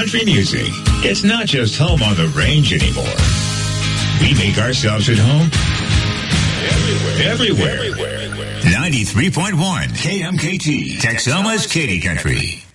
country music. It's not just home on the range anymore. We make ourselves at home everywhere. 93.1 KMKT, Texoma's Katy Country.